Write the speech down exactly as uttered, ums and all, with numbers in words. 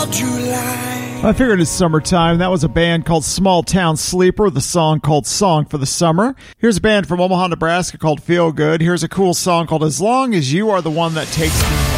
July. I figured it's summertime. That was a band called Small Town Sleeper with a song called Song for the Summer. Here's a band from Omaha, Nebraska called Feel Good. Here's a cool song called As Long as You Are the One That Takes Me Home.